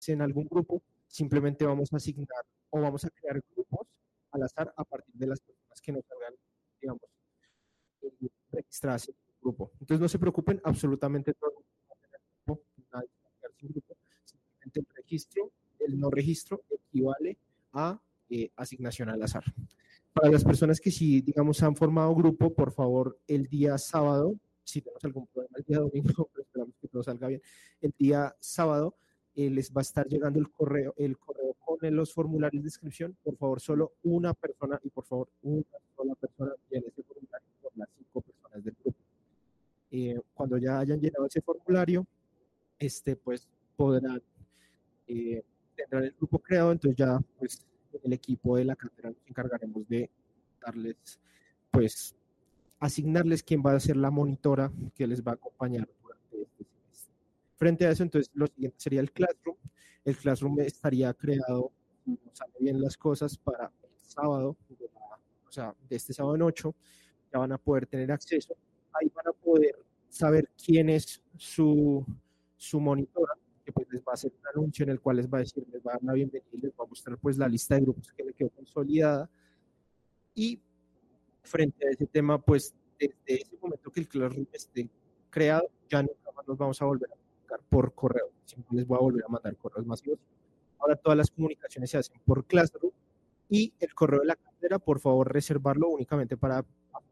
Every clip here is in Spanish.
en algún grupo, simplemente vamos a asignar o vamos a crear grupos al azar a partir de las personas que nos salgan, digamos, registradas en el grupo. Entonces no se preocupen, absolutamente todo el mundo va a tener grupo, nadie va a quedar sin grupo, simplemente el registro, el no registro equivale a asignación al azar. Para las personas que sí, digamos, han formado grupo, por favor, el día sábado, si tenemos algún problema el día domingo, pero esperamos que todo salga bien, el día sábado les va a estar llegando el correo con los formularios de inscripción. Por favor, solo una persona, y por favor, una sola persona llene ese formulario por las 5 personas del grupo. Cuando ya hayan llenado ese formulario, pues podrán, tendrán el grupo creado, entonces ya, pues, el equipo de la cátedra nos encargaremos de darles, pues, asignarles quién va a ser la monitora que les va a acompañar durante este semestre. Frente a eso, entonces, lo siguiente sería el Classroom. El Classroom estaría creado, si nos salen bien las cosas, para el sábado, o sea, de este sábado en 8, ya van a poder tener acceso. Ahí van a poder saber quién es su monitora, que pues les va a hacer un anuncio en el cual les va a decir, les va a dar la bienvenida y les va a mostrar pues la lista de grupos que le quedó consolidada. Y frente a ese tema, pues desde ese momento que el Classroom esté creado, ya nunca más nos vamos a volver a comunicar por correo, siempre les voy a volver a mandar correos masivos. Ahora todas las comunicaciones se hacen por Classroom, y el correo de la cátedra, por favor, reservarlo únicamente para,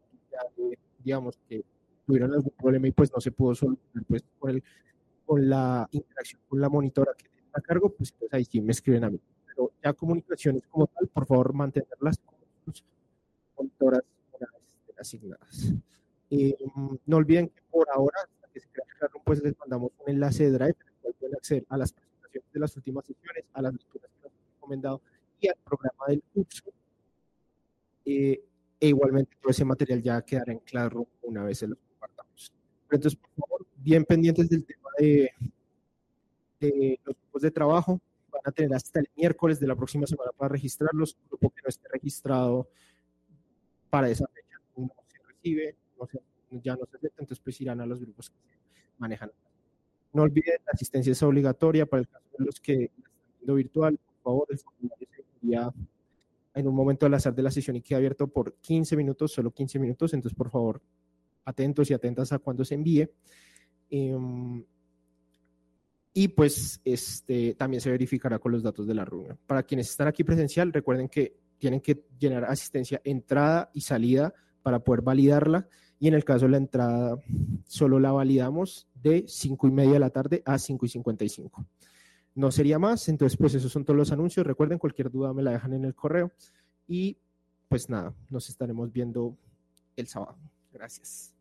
digamos, que tuvieron algún problema y pues no se pudo solucionar pues con la interacción con la monitora que tiene a cargo, pues entonces ahí sí me escriben a mí. Pero ya comunicaciones como tal, por favor, mantenerlas con sus monitoras asignadas. No olviden que por ahora, hasta que se crea el Classroom, pues les mandamos un enlace de Drive en el cual pueden acceder a las presentaciones de las últimas sesiones, a las lecturas que nos han recomendado y al programa del curso. E igualmente todo ese material ya quedará en Classroom una vez se los compartamos. Pero entonces, por favor, bien pendientes del tema de los grupos de trabajo. Van a tener hasta el miércoles de la próxima semana para registrarlos. Un grupo que no esté registrado para esa fecha no se recibe, ya no se acepta, entonces pues irán a los grupos que se manejan. No olviden, la asistencia es obligatoria para el caso de los que están viendo virtual. Por favor, el formulario se envía en un momento al azar de la sesión y queda abierto por 15 minutos, solo 15 minutos, entonces por favor, atentos y atentas a cuando se envíe. Y pues también se verificará con los datos de la reunión. Para quienes están aquí presencial, recuerden que tienen que llenar asistencia entrada y salida para poder validarla, y en el caso de la entrada solo la validamos de 5:30 de la tarde a 5:55. No sería más, entonces pues esos son todos los anuncios. Recuerden, cualquier duda me la dejan en el correo y pues nada, nos estaremos viendo el sábado. Gracias.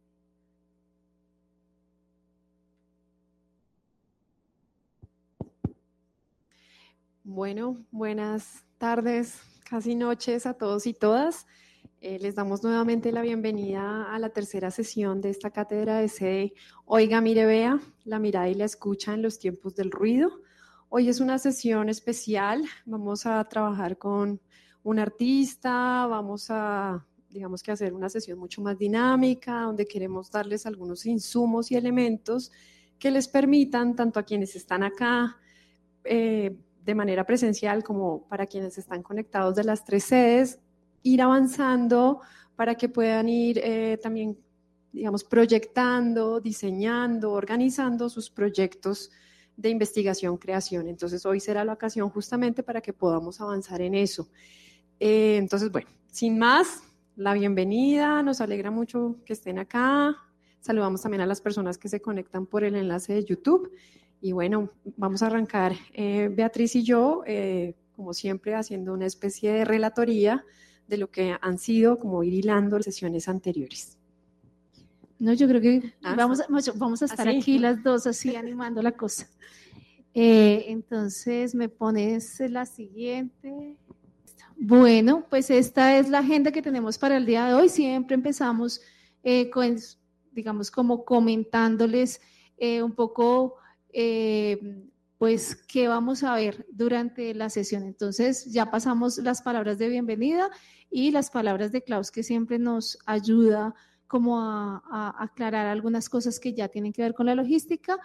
Bueno, buenas tardes, casi noches a todos y todas. Les damos nuevamente la bienvenida a la tercera sesión de esta cátedra de sede Oiga, Mire, Vea, la mirada y la escucha en los tiempos del ruido. Hoy es una sesión especial, vamos a trabajar con un artista, vamos a, digamos que hacer una sesión mucho más dinámica, donde queremos darles algunos insumos y elementos que les permitan, tanto a quienes están acá, de manera presencial como para quienes están conectados de las 3 sedes, ir avanzando para que puedan ir también, digamos, proyectando, diseñando, organizando sus proyectos de investigación, creación. Entonces, hoy será la ocasión justamente para que podamos avanzar en eso. Entonces, bueno, sin más, la bienvenida, nos alegra mucho que estén acá. Saludamos también a las personas que se conectan por el enlace de YouTube. Y bueno, vamos a arrancar Beatriz y yo, como siempre, haciendo una especie de relatoría de lo que han sido, como ir hilando las sesiones anteriores. No, yo creo que vamos a estar aquí las dos así animando la cosa. Entonces, me pones la siguiente. Bueno, pues esta es la agenda que tenemos para el día de hoy. Siempre empezamos con, digamos, como comentándoles un poco, pues, qué vamos a ver durante la sesión. Entonces, ya pasamos las palabras de bienvenida y las palabras de Klaus, que siempre nos ayuda como a aclarar algunas cosas que ya tienen que ver con la logística.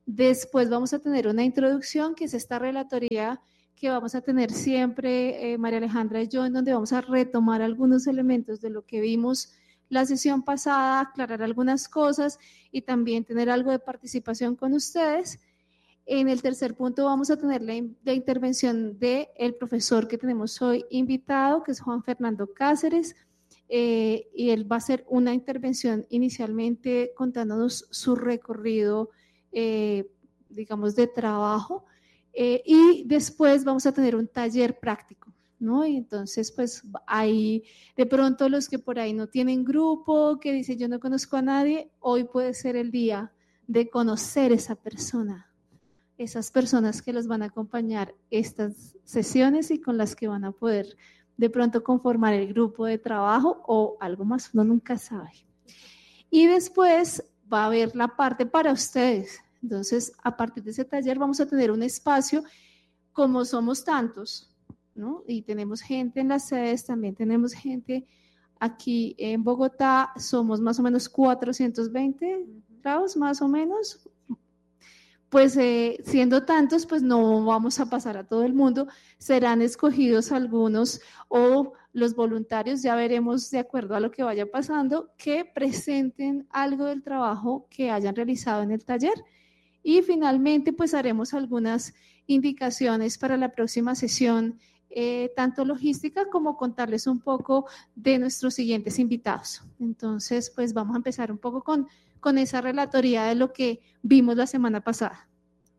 Después vamos a tener una introducción, que es esta relatoría que vamos a tener siempre María Alejandra y yo, en donde vamos a retomar algunos elementos de lo que vimos la sesión pasada, aclarar algunas cosas y también tener algo de participación con ustedes. En el tercer punto vamos a tener la intervención del profesor que tenemos hoy invitado, que es Juan Fernando Cáceres, y él va a hacer una intervención inicialmente contándonos su recorrido, digamos, de trabajo, y después vamos a tener un taller práctico, ¿no? Y entonces, pues, ahí de pronto los que por ahí no tienen grupo, que dicen yo no conozco a nadie, hoy puede ser el día de conocer esa persona, esas personas que los van a acompañar estas sesiones y con las que van a poder de pronto conformar el grupo de trabajo o algo más, uno nunca sabe. Y después va a haber la parte para ustedes. Entonces, a partir de ese taller vamos a tener un espacio, como somos tantos, ¿no? Y tenemos gente en las sedes, también tenemos gente aquí en Bogotá, somos más o menos 420 grados, más o menos. Pues siendo tantos, pues no vamos a pasar a todo el mundo, serán escogidos algunos o los voluntarios, ya veremos de acuerdo a lo que vaya pasando, que presenten algo del trabajo que hayan realizado en el taller. Y finalmente, pues haremos algunas indicaciones para la próxima sesión, tanto logística como contarles un poco de nuestros siguientes invitados. Entonces, pues vamos a empezar un poco con esa relatoría de lo que vimos la semana pasada.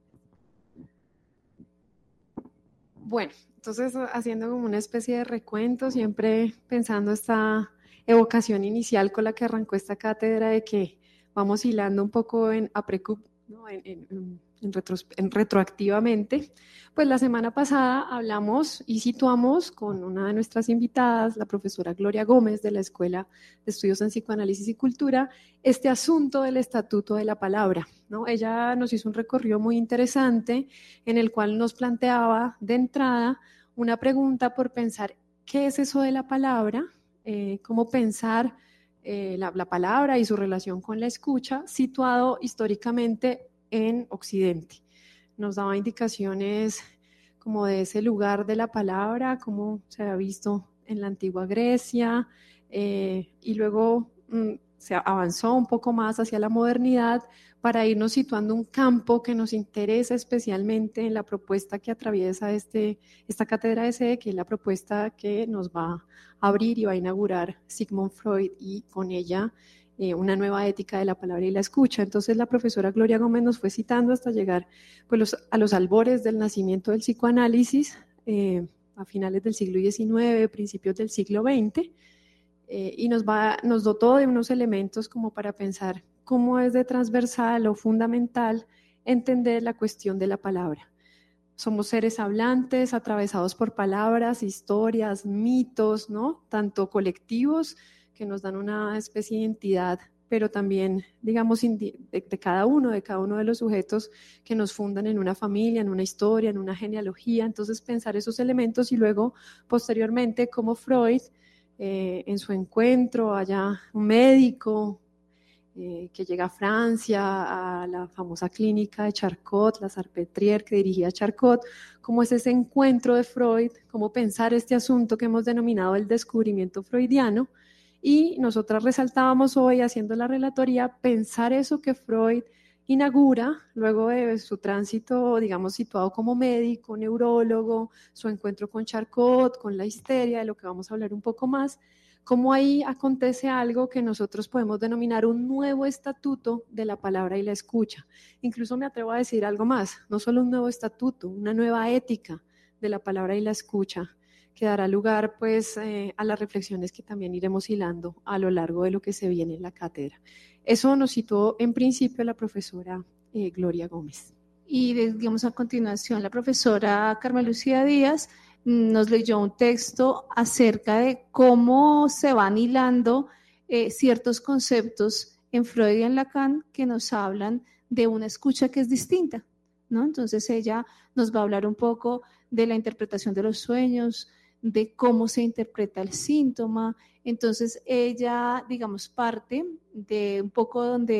Bueno, entonces haciendo como una especie de recuento, siempre pensando esta evocación inicial con la que arrancó esta cátedra de que vamos hilando un poco en aprecup, ¿no? en retroactivamente, pues la semana pasada hablamos y situamos con una de nuestras invitadas, la profesora Gloria Gómez de la Escuela de Estudios en Psicoanálisis y Cultura, este asunto del estatuto de la palabra, ¿no? Ella nos hizo un recorrido muy interesante en el cual nos planteaba de entrada una pregunta por pensar qué es eso de la palabra, cómo pensar la palabra y su relación con la escucha, situado históricamente en Occidente. Nos daba indicaciones como de ese lugar de la palabra, cómo se había visto en la antigua Grecia, y luego se avanzó un poco más hacia la modernidad para irnos situando un campo que nos interesa especialmente en la propuesta que atraviesa esta cátedra de sede, que es la propuesta que nos va a abrir y va a inaugurar Sigmund Freud, y con ella una nueva ética de la palabra y la escucha. Entonces la profesora Gloria Gómez nos fue citando hasta llegar pues, a los albores del nacimiento del psicoanálisis, a finales del siglo XIX, principios del siglo XX, y nos dotó de unos elementos como para pensar cómo es de transversal o fundamental entender la cuestión de la palabra. Somos seres hablantes, atravesados por palabras, historias, mitos, ¿no? Tanto colectivos, que nos dan una especie de identidad, pero también, digamos, de cada uno de los sujetos que nos fundan en una familia, en una historia, en una genealogía. Entonces, pensar esos elementos y luego, posteriormente, como Freud, en su encuentro, allá un médico que llega a Francia, a la famosa clínica de Charcot, la Salpêtrière que dirigía Charcot, cómo es ese encuentro de Freud, cómo pensar este asunto que hemos denominado el descubrimiento freudiano. Y nosotras resaltábamos hoy, haciendo la relatoría, pensar eso que Freud inaugura luego de su tránsito, digamos, situado como médico, neurólogo, su encuentro con Charcot, con la histeria, de lo que vamos a hablar un poco más, cómo ahí acontece algo que nosotros podemos denominar un nuevo estatuto de la palabra y la escucha. Incluso me atrevo a decir algo más, no solo un nuevo estatuto, una nueva ética de la palabra y la escucha, que dará lugar pues a las reflexiones que también iremos hilando a lo largo de lo que se viene en la cátedra. Eso nos situó en principio la profesora Gloria Gómez. Y digamos a continuación la profesora Carmen Lucía Díaz nos leyó un texto acerca de cómo se van hilando ciertos conceptos en Freud y en Lacan que nos hablan de una escucha que es distinta, ¿no? Entonces ella nos va a hablar un poco de la interpretación de los sueños, de cómo se interpreta el síntoma. Entonces ella, digamos, parte de un poco donde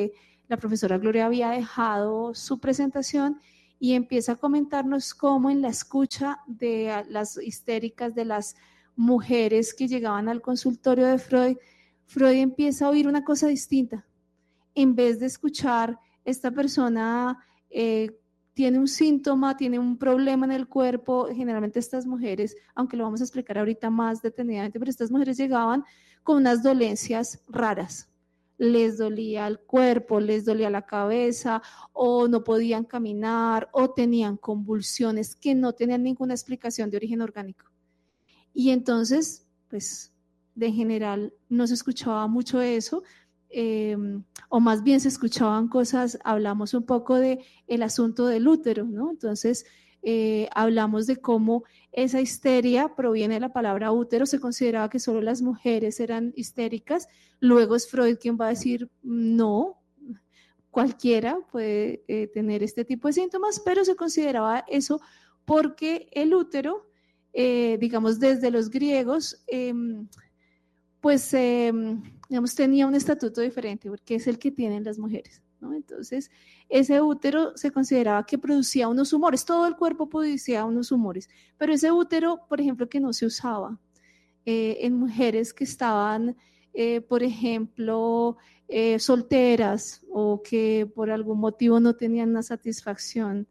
la profesora Gloria había dejado su presentación y empieza a comentarnos cómo en la escucha de las histéricas, de las mujeres que llegaban al consultorio de Freud, Freud empieza a oír una cosa distinta. En vez de escuchar, esta persona tiene un síntoma, tiene un problema en el cuerpo. Generalmente estas mujeres, aunque lo vamos a explicar ahorita más detenidamente, pero estas mujeres llegaban con unas dolencias raras. Les dolía el cuerpo, les dolía la cabeza, o no podían caminar, o tenían convulsiones que no tenían ninguna explicación de origen orgánico. Y entonces, pues, de general no se escuchaba mucho eso, o más bien se escuchaban cosas. Hablamos un poco de el asunto del útero, ¿no? Entonces, hablamos de cómo esa histeria proviene de la palabra útero. Se consideraba que solo las mujeres eran histéricas. Luego es Freud quien va a decir, no, cualquiera puede tener este tipo de síntomas, pero se consideraba eso porque el útero, digamos desde los griegos, pues digamos tenía un estatuto diferente, porque es el que tienen las mujeres, ¿no? Entonces ese útero se consideraba que producía unos humores, todo el cuerpo producía unos humores, pero ese útero, por ejemplo, que no se usaba en mujeres que estaban, por ejemplo, solteras, o que por algún motivo no tenían una satisfacción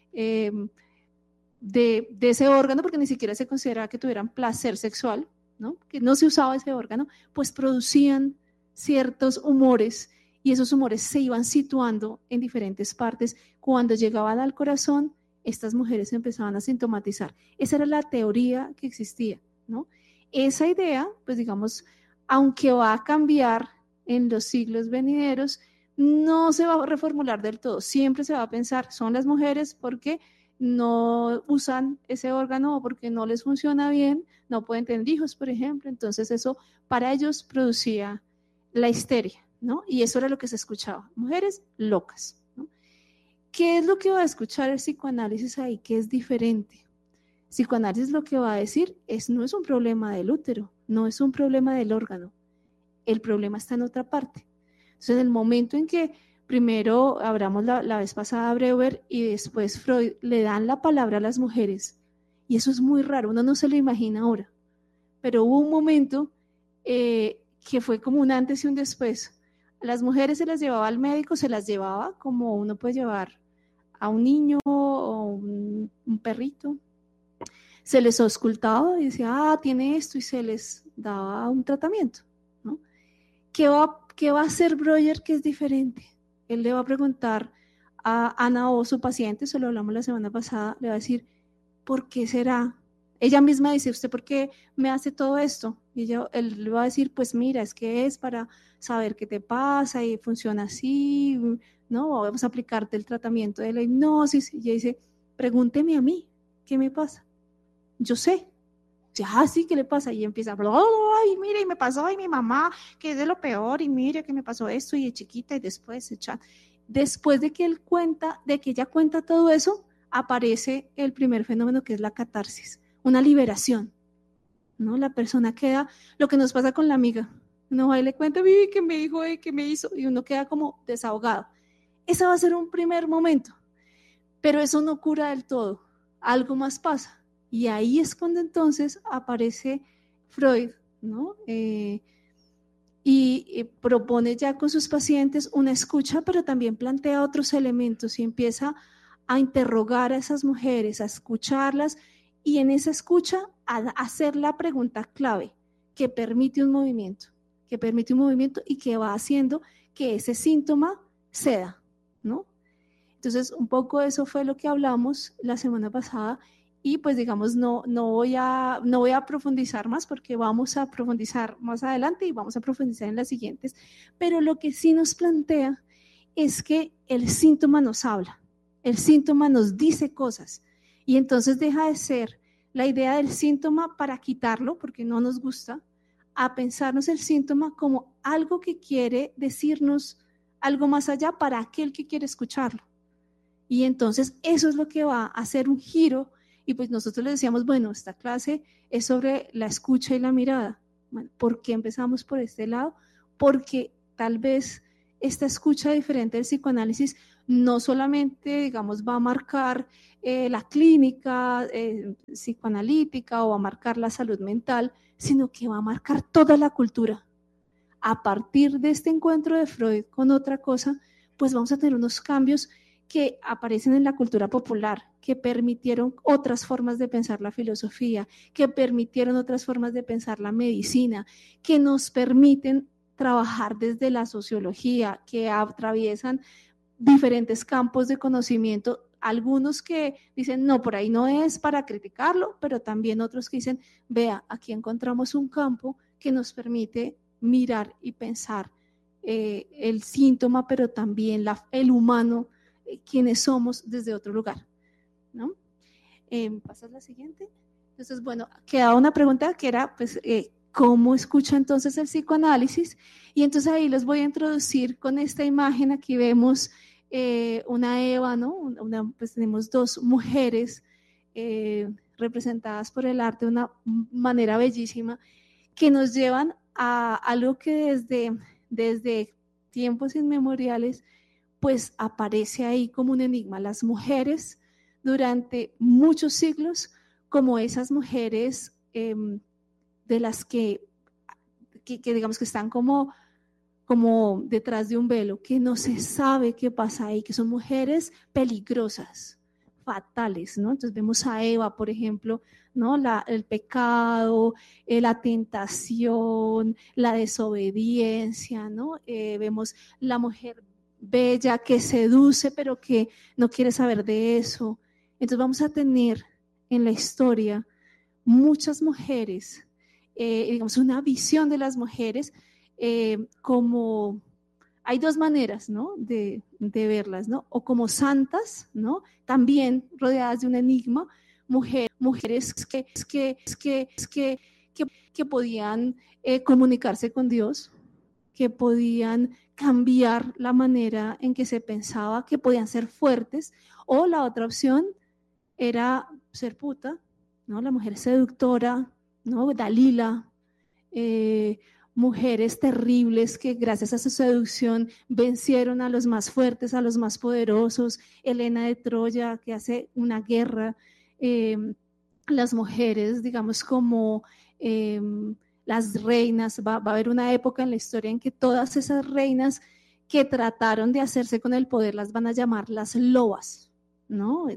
de ese órgano, porque ni siquiera se consideraba que tuvieran placer sexual, ¿no? Que no se usaba ese órgano, pues producían ciertos humores, y esos humores se iban situando en diferentes partes. Cuando llegaban al corazón, estas mujeres empezaban a sintomatizar. Esa era la teoría que existía, ¿no? Esa idea, pues digamos, aunque va a cambiar en los siglos venideros, no se va a reformular del todo. Siempre se va a pensar, son las mujeres porque no usan ese órgano o porque no les funciona bien, no pueden tener hijos, por ejemplo. Entonces eso para ellos producía la histeria, ¿no? Y eso era lo que se escuchaba, mujeres locas, ¿no? ¿Qué es lo que va a escuchar el psicoanálisis ahí? ¿Qué es diferente? Psicoanálisis lo que va a decir no es un problema del útero, no es un problema del órgano, el problema está en otra parte. Entonces, en el momento en que primero hablamos la vez pasada Breuer y después Freud le dan la palabra a las mujeres, y eso es muy raro, uno no se lo imagina ahora, pero hubo un momento que fue como un antes y un después. A las mujeres se las llevaba al médico, se las llevaba como uno puede llevar a un niño o un perrito. Se les auscultaba y decía, tiene esto, y se les daba un tratamiento, ¿no? ¿Qué va a hacer Breuer que es diferente? Él le va a preguntar a Ana O, su paciente, se lo hablamos la semana pasada, le va a decir, ¿por qué será? Ella misma dice, ¿usted por qué me hace todo esto? Y él le va a decir, pues mira, es que es para saber qué te pasa y funciona así, ¿no? Vamos a aplicarte el tratamiento de la hipnosis. Y ella dice, pregúnteme a mí, ¿qué me pasa? Yo sé. Ya, sí, ¿qué le pasa? Y empieza a hablar, ay, mire, y me pasó, y mi mamá, que es de lo peor, y mire, que me pasó esto, y de chiquita, y después, después de que ella cuenta todo eso, aparece el primer fenómeno, que es la catarsis, una liberación, ¿no? La persona queda, lo que nos pasa con la amiga, uno va y le cuenta, vivi, que me dijo, que me hizo, y uno queda como desahogado. Ese va a ser un primer momento, pero eso no cura del todo, algo más pasa. Y ahí es cuando entonces aparece Freud, ¿no? Y propone ya con sus pacientes una escucha, pero también plantea otros elementos y empieza a interrogar a esas mujeres, a escucharlas, y en esa escucha a hacer la pregunta clave que permite un movimiento y que va haciendo que ese síntoma ceda, ¿no? Entonces, un poco eso fue lo que hablamos la semana pasada. Y pues digamos, no voy a profundizar más, porque vamos a profundizar más adelante y vamos a profundizar en las siguientes. Pero lo que sí nos plantea es que el síntoma nos habla, el síntoma nos dice cosas, y entonces deja de ser la idea del síntoma para quitarlo, porque no nos gusta, a pensarnos el síntoma como algo que quiere decirnos algo más allá para aquel que quiere escucharlo. Y entonces eso es lo que va a hacer un giro. Y pues nosotros le decíamos, bueno, esta clase es sobre la escucha y la mirada. Bueno, ¿por qué empezamos por este lado? Porque tal vez esta escucha diferente del psicoanálisis no solamente, digamos, va a marcar la clínica psicoanalítica o va a marcar la salud mental, sino que va a marcar toda la cultura. A partir de este encuentro de Freud con otra cosa, pues vamos a tener unos cambios que aparecen en la cultura popular, que permitieron otras formas de pensar la filosofía, que permitieron otras formas de pensar la medicina, que nos permiten trabajar desde la sociología, que atraviesan diferentes campos de conocimiento, algunos que dicen, no, por ahí no es para criticarlo, pero también otros que dicen, vea, aquí encontramos un campo que nos permite mirar y pensar el síntoma, pero también el humano, quienes somos desde otro lugar, ¿no? ¿Pasas la siguiente? Entonces, bueno, quedaba una pregunta que era, pues, ¿cómo escucha entonces el psicoanálisis? Y entonces ahí los voy a introducir con esta imagen. Aquí vemos una Eva, ¿no? Pues tenemos dos mujeres representadas por el arte de una manera bellísima, que nos llevan a algo que desde tiempos inmemoriales pues aparece ahí como un enigma. Las mujeres durante muchos siglos como esas mujeres de las que digamos que están como detrás de un velo, que no se sabe qué pasa ahí, que son mujeres peligrosas, fatales, ¿no? Entonces vemos a Eva, por ejemplo, ¿no? El pecado, la tentación, la desobediencia, ¿no? Vemos la mujer bella que seduce, pero que no quiere saber de eso. Entonces vamos a tener en la historia muchas mujeres, digamos, una visión de las mujeres como hay dos maneras, ¿no? de verlas, ¿no? O como santas, ¿no? También rodeadas de un enigma, mujeres que podían comunicarse con Dios, que podían cambiar la manera en que se pensaba, que podían ser fuertes, o la otra opción era ser puta, ¿no? La mujer seductora, ¿no? Dalila, mujeres terribles que gracias a su seducción vencieron a los más fuertes, a los más poderosos, Helena de Troya que hace una guerra, las mujeres, digamos, como las reinas, va a haber una época en la historia en que todas esas reinas que trataron de hacerse con el poder las van a llamar las lobas, ¿no?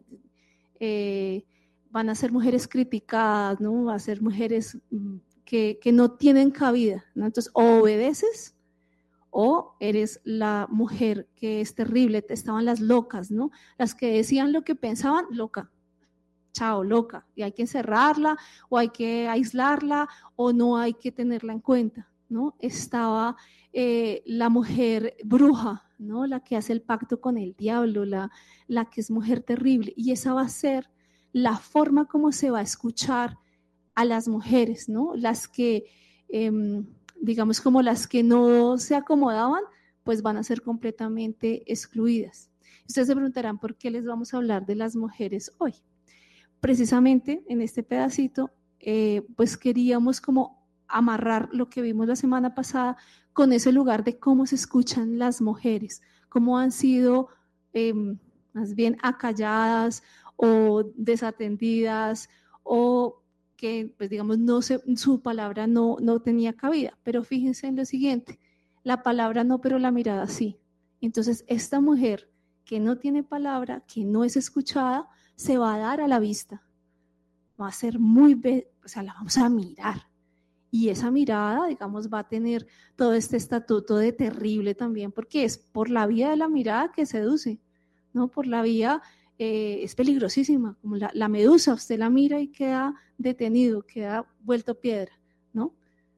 Van a ser mujeres criticadas, ¿no? Van a ser mujeres que no tienen cabida, ¿no? Entonces, o obedeces o eres la mujer que es terrible. Estaban las locas, ¿no? Las que decían lo que pensaban, loca, chao, loca, y hay que encerrarla o hay que aislarla o no hay que tenerla en cuenta, ¿no? Estaba la mujer bruja, ¿no? La que hace el pacto con el diablo, la que es mujer terrible, y esa va a ser la forma como se va a escuchar a las mujeres, ¿no? Las que, digamos, como las que no se acomodaban, pues van a ser completamente excluidas. Ustedes se preguntarán por qué les vamos a hablar de las mujeres hoy. Precisamente en este pedacito, pues queríamos como amarrar lo que vimos la semana pasada con ese lugar de cómo se escuchan las mujeres, cómo han sido más bien acalladas o desatendidas o que, pues digamos, su palabra no tenía cabida. Pero fíjense en lo siguiente, la palabra no, pero la mirada sí. Entonces, esta mujer que no tiene palabra, que no es escuchada, se va a dar a la vista. Va a ser o sea, la vamos a mirar. Y esa mirada, digamos, va a tener todo este estatuto de terrible también, porque es por la vía de la mirada que seduce, ¿no? Por la vía... es peligrosísima, como la medusa, usted la mira y queda detenido, queda vuelto piedra, ¿no?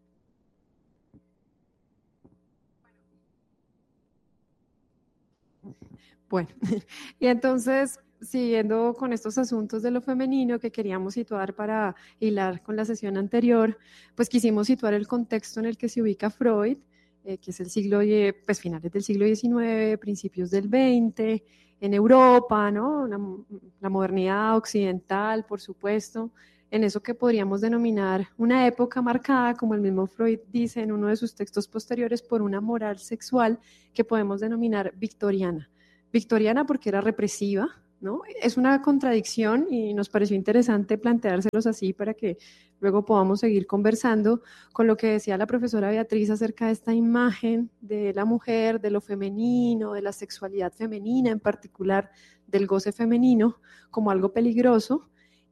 Bueno, y entonces, siguiendo con estos asuntos de lo femenino que queríamos situar para hilar con la sesión anterior, pues quisimos situar el contexto en el que se ubica Freud, que es el siglo, pues finales del siglo XIX, principios del XX, en Europa, ¿no? La modernidad occidental, por supuesto, en eso que podríamos denominar una época marcada, como el mismo Freud dice en uno de sus textos posteriores, por una moral sexual que podemos denominar victoriana. Victoriana porque era represiva, ¿no? Es una contradicción y nos pareció interesante planteárselos así para que luego podamos seguir conversando con lo que decía la profesora Beatriz acerca de esta imagen de la mujer, de lo femenino, de la sexualidad femenina, en particular del goce femenino, como algo peligroso,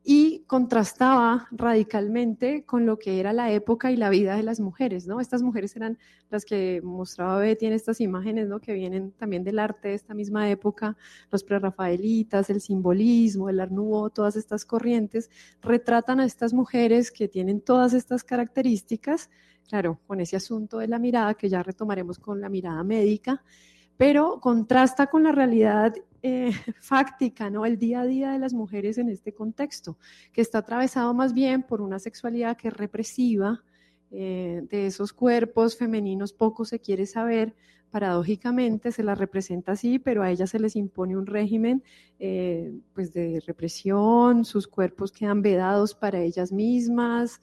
y contrastaba radicalmente con lo que era la época y la vida de las mujeres, ¿no? Estas mujeres eran las que mostraba Betty en estas imágenes, ¿no? Que vienen también del arte de esta misma época, los prerrafaelitas, el simbolismo, el Art Nouveau, todas estas corrientes, retratan a estas mujeres que tienen todas estas características, claro, con ese asunto de la mirada, que ya retomaremos con la mirada médica, pero contrasta con la realidad fáctica, ¿no? El día a día de las mujeres en este contexto, que está atravesado más bien por una sexualidad que es represiva, de esos cuerpos femeninos poco se quiere saber, paradójicamente se las representa así, pero a ellas se les impone un régimen pues de represión, sus cuerpos quedan vedados para ellas mismas,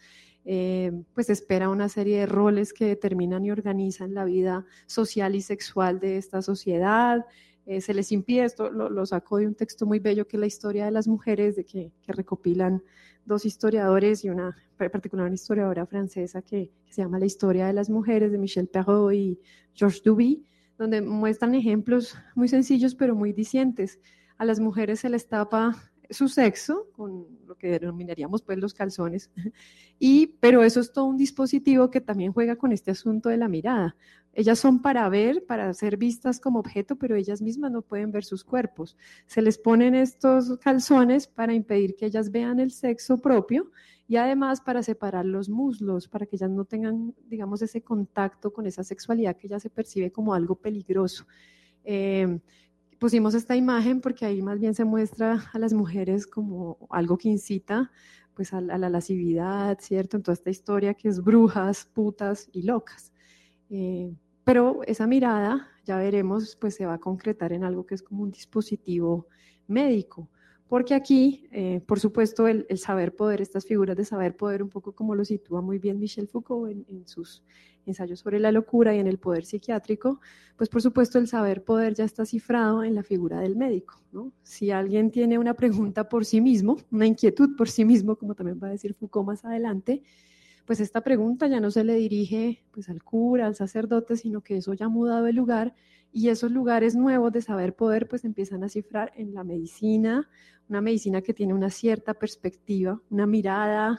pues espera una serie de roles que determinan y organizan la vida social y sexual de esta sociedad. Se les impide, esto lo saco de un texto muy bello que es la historia de las mujeres, de que recopilan dos historiadores y en particular una historiadora francesa que se llama La historia de las mujeres, de Michel Perrault y Georges Duby, donde muestran ejemplos muy sencillos pero muy dicientes. A las mujeres se les tapa su sexo, con lo que denominaríamos pues los calzones, pero eso es todo un dispositivo que también juega con este asunto de la mirada. Ellas son para ver, para ser vistas como objeto, pero ellas mismas no pueden ver sus cuerpos. Se les ponen estos calzones para impedir que ellas vean el sexo propio y además para separar los muslos, para que ellas no tengan, digamos, ese contacto con esa sexualidad que ya se percibe como algo peligroso. Pusimos esta imagen porque ahí más bien se muestra a las mujeres como algo que incita pues a la lascividad, ¿cierto? En toda esta historia que es brujas, putas y locas. Pero esa mirada, ya veremos, pues se va a concretar en algo que es como un dispositivo médico. Porque aquí, por supuesto, el saber poder, estas figuras de saber poder, un poco como lo sitúa muy bien Michel Foucault en sus ensayos sobre la locura y en el poder psiquiátrico, pues por supuesto el saber poder ya está cifrado en la figura del médico, ¿no? Si alguien tiene una pregunta por sí mismo, una inquietud por sí mismo, como también va a decir Foucault más adelante, pues esta pregunta ya no se le dirige pues al cura, al sacerdote, sino que eso ya ha mudado de lugar y esos lugares nuevos de saber poder pues empiezan a cifrar en la medicina, una medicina que tiene una cierta perspectiva, una mirada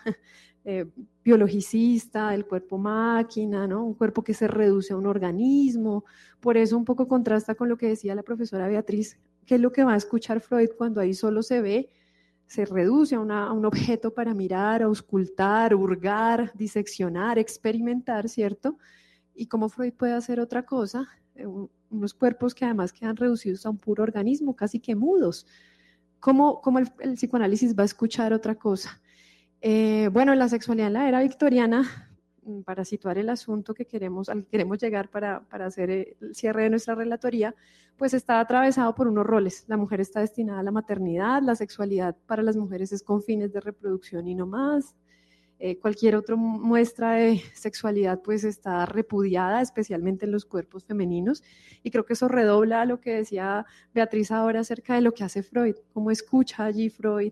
biologicista, del cuerpo máquina, ¿no? Un cuerpo que se reduce a un organismo. Por eso un poco contrasta con lo que decía la profesora Beatriz, que es lo que va a escuchar Freud cuando ahí solo se ve, se reduce a un objeto para mirar, auscultar, hurgar, diseccionar, experimentar, ¿cierto? Y cómo Freud puede hacer otra cosa, unos cuerpos que además quedan reducidos a un puro organismo, casi que mudos. ¿Cómo el psicoanálisis va a escuchar otra cosa? Bueno, la sexualidad en la era victoriana, para situar el asunto al que queremos llegar para hacer el cierre de nuestra relatoría, pues está atravesado por unos roles. La mujer está destinada a la maternidad, la sexualidad para las mujeres es con fines de reproducción y no más. Cualquier otra muestra de sexualidad pues está repudiada, especialmente en los cuerpos femeninos, y creo que eso redobla lo que decía Beatriz ahora acerca de lo que hace Freud, cómo escucha allí Freud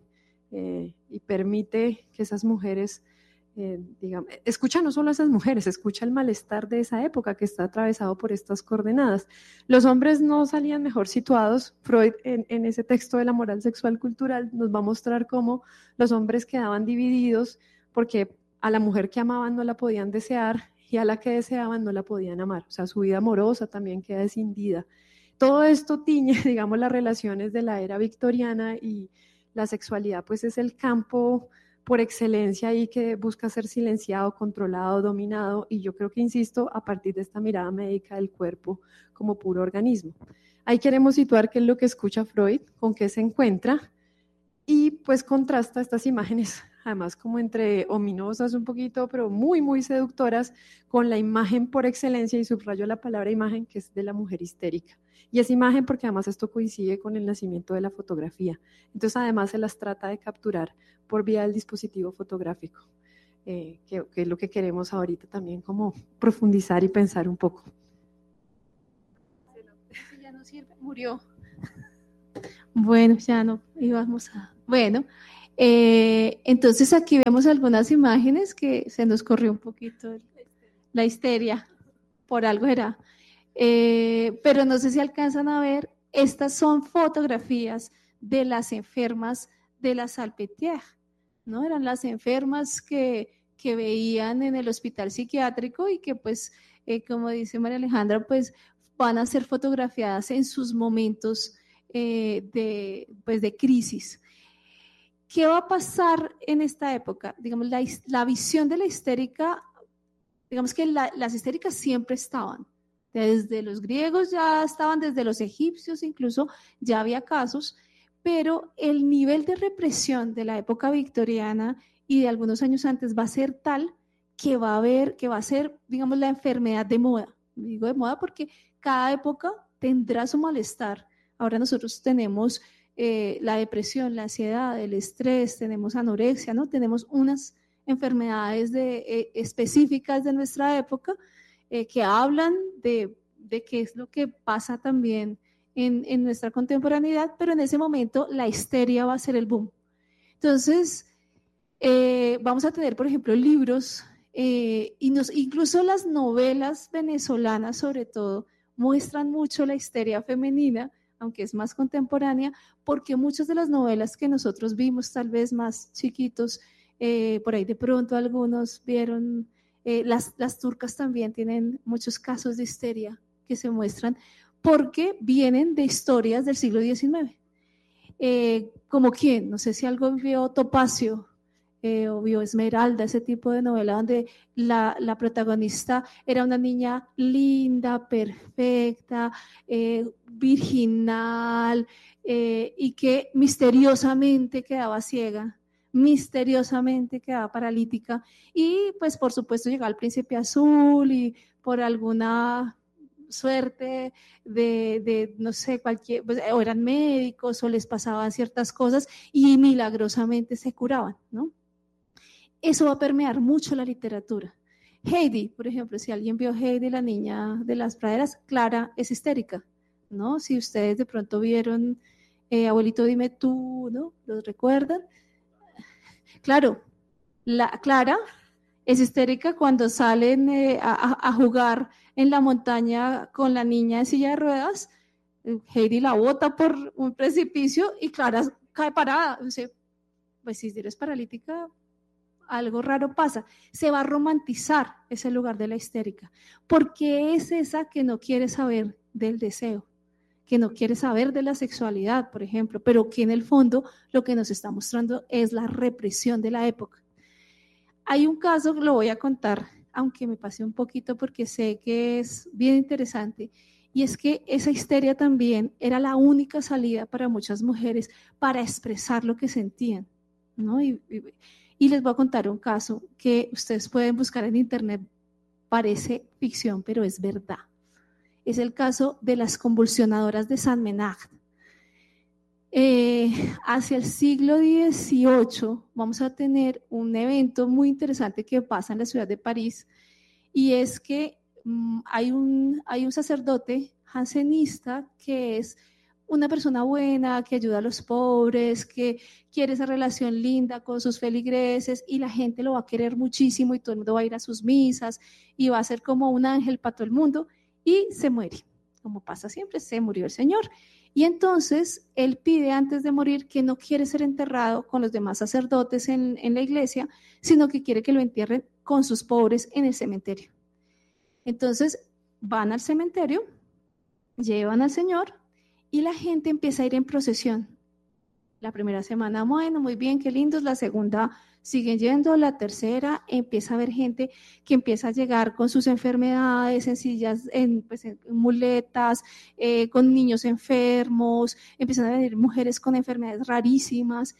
y permite que esas mujeres, digamos, escucha no solo a esas mujeres, escucha el malestar de esa época que está atravesado por estas coordenadas. Los hombres no salían mejor situados. Freud en ese texto de la moral sexual cultural nos va a mostrar cómo los hombres quedaban divididos porque a la mujer que amaban no la podían desear y a la que deseaban no la podían amar. O sea, su vida amorosa también queda escindida. Todo esto tiñe, digamos, las relaciones de la era victoriana y la sexualidad pues es el campo por excelencia ahí que busca ser silenciado, controlado, dominado, y yo creo que, insisto, a partir de esta mirada médica del cuerpo como puro organismo. Ahí queremos situar qué es lo que escucha Freud, con qué se encuentra, y pues contrasta estas imágenes además como entre ominosas un poquito, pero muy, muy seductoras, con la imagen por excelencia, y subrayo la palabra imagen, que es de la mujer histérica. Y es imagen porque además esto coincide con el nacimiento de la fotografía. Entonces además se las trata de capturar por vía del dispositivo fotográfico, que es lo que queremos ahorita también como profundizar y pensar un poco. Ya no sirve, murió. Bueno, ya no íbamos a... Bueno, entonces aquí vemos algunas imágenes que se nos corrió un poquito la histeria, por algo era. Pero no sé si alcanzan a ver, estas son fotografías de las enfermas de la Salpêtrière, ¿no? Eran las enfermas que veían en el hospital psiquiátrico y que pues, como dice María Alejandra, pues van a ser fotografiadas en sus momentos de crisis. ¿Qué va a pasar en esta época? Digamos, la visión de la histérica, digamos que las histéricas siempre estaban. Desde los griegos ya estaban, desde los egipcios incluso ya había casos, pero el nivel de represión de la época victoriana y de algunos años antes va a ser tal que va a ser, digamos, la enfermedad de moda. Digo de moda porque cada época tendrá su malestar. Ahora nosotros tenemos la depresión, la ansiedad, el estrés, tenemos anorexia, ¿no? Tenemos unas enfermedades específicas de nuestra época que hablan de qué es lo que pasa también en nuestra contemporaneidad, pero en ese momento la histeria va a ser el boom. Entonces, vamos a tener, por ejemplo, libros incluso las novelas venezolanas, sobre todo, muestran mucho la histeria femenina, aunque es más contemporánea, porque muchas de las novelas que nosotros vimos, tal vez más chiquitos, por ahí de pronto algunos vieron, las turcas también tienen muchos casos de histeria que se muestran porque vienen de historias del siglo XIX. ¿Como quién? No sé si algo vio Topacio o vio Esmeralda, ese tipo de novela donde la protagonista era una niña linda, perfecta, virginal, y que misteriosamente quedaba ciega, misteriosamente quedaba paralítica, y pues por supuesto llegaba el príncipe azul y por alguna suerte de no sé, cualquier, pues, o eran médicos o les pasaban ciertas cosas y milagrosamente se curaban, ¿no? Eso va a permear mucho la literatura. Heidi, por ejemplo, si alguien vio Heidi, la niña de las praderas, Clara es histérica, ¿no? Si ustedes de pronto vieron Abuelito dime tú, ¿no? ¿Los recuerdan? Claro, Clara es histérica cuando salen a jugar en la montaña con la niña en silla de ruedas. Heidi la bota por un precipicio y Clara cae parada. Dice, pues si eres paralítica, algo raro pasa. Se va a romantizar ese lugar de la histérica, porque es esa que no quiere saber del deseo, que no quiere saber de la sexualidad, por ejemplo, pero que en el fondo lo que nos está mostrando es la represión de la época. Hay un caso, lo voy a contar, aunque me pasé un poquito porque sé que es bien interesante, y es que esa histeria también era la única salida para muchas mujeres para expresar lo que sentían, ¿no? Y les voy a contar un caso que ustedes pueden buscar en internet, parece ficción, pero es verdad. Es el caso de las convulsionadoras de Saint Ménard. Hacia el siglo XVIII vamos a tener un evento muy interesante que pasa en la ciudad de París, y es que hay un sacerdote jansenista que es una persona buena, que ayuda a los pobres, que quiere esa relación linda con sus feligreses, y la gente lo va a querer muchísimo y todo el mundo va a ir a sus misas y va a ser como un ángel para todo el mundo, y se muere. Como pasa siempre, se murió el señor. Y entonces él pide antes de morir que no quiere ser enterrado con los demás sacerdotes en la iglesia, sino que quiere que lo entierren con sus pobres en el cementerio. Entonces van al cementerio, llevan al señor y la gente empieza a ir en procesión. La primera semana, bueno, muy bien, qué lindos. La segunda, siguen yendo. La tercera, empieza a haber gente que empieza a llegar con sus enfermedades, en sillas, en muletas, con niños enfermos. Empiezan a venir mujeres con enfermedades rarísimas.